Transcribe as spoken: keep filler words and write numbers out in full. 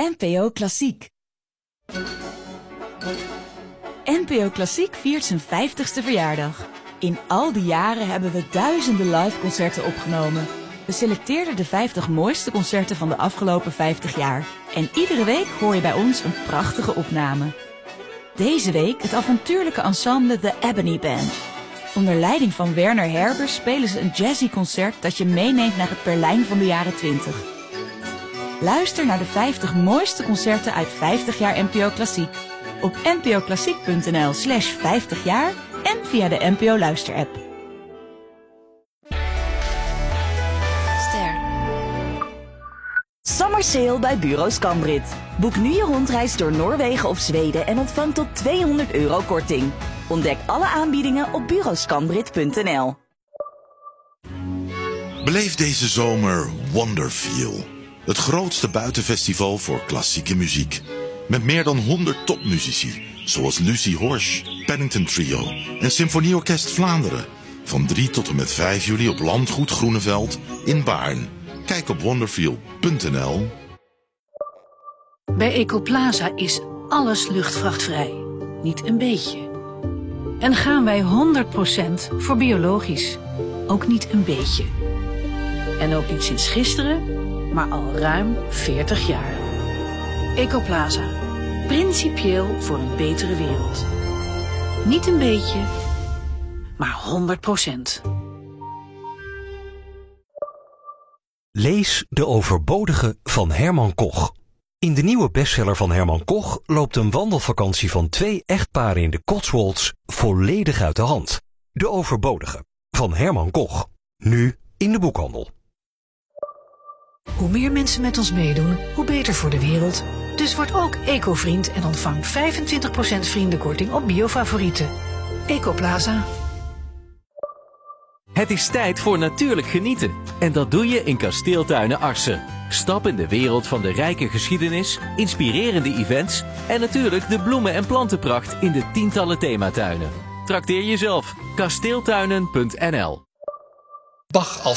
N P O Klassiek. N P O Klassiek viert zijn vijftigste verjaardag. In al die jaren hebben we duizenden liveconcerten opgenomen. We selecteerden de vijftig mooiste concerten van de afgelopen vijftig jaar. En iedere week hoor je bij ons een prachtige opname. Deze week het avontuurlijke ensemble The Ebony Band. Onder leiding van Werner Herbers spelen ze een jazzy concert dat je meeneemt naar het Berlijn van de jaren twintig. Luister naar de vijftig mooiste concerten uit vijftig jaar N P O Klassiek. Op npoklassiek.nl slash vijftig jaar en via de N P O Luisterapp. Ster. Summer Sale bij Bureau Scambrit. Boek nu je rondreis door Noorwegen of Zweden en ontvang tot tweehonderd euro korting. Ontdek alle aanbiedingen op bureau scambrit punt n l. Beleef deze zomer Wonderfeel. Het grootste buitenfestival voor klassieke muziek. Met meer dan honderd topmuzici, zoals Lucie Horsch, Paddington Trio en Symfonieorkest Vlaanderen. Van drie tot en met vijf juli op Landgoed Groeneveld in Baarn. Kijk op wonderfeel punt n l. Bij Ecoplaza is alles luchtvrachtvrij. Niet een beetje. En gaan wij honderd procent voor biologisch. Ook niet een beetje. En ook niet sinds gisteren, maar al ruim veertig jaar. Ecoplaza. Principieel voor een betere wereld. Niet een beetje, maar honderd procent. Lees De Overbodige van Herman Koch. In de nieuwe bestseller van Herman Koch loopt een wandelvakantie van twee echtparen in de Cotswolds volledig uit de hand. De Overbodige van Herman Koch. Nu in de boekhandel. Hoe meer mensen met ons meedoen, hoe beter voor de wereld. Dus word ook eco-vriend en ontvang vijfentwintig procent vriendenkorting op biofavorieten. Ecoplaza. Het is tijd voor natuurlijk genieten. En dat doe je in Kasteeltuinen Arsen. Stap in de wereld van de rijke geschiedenis, inspirerende events en natuurlijk de bloemen- en plantenpracht in de tientallen thematuinen. Trakteer jezelf. kasteeltuinen punt n l. Bach als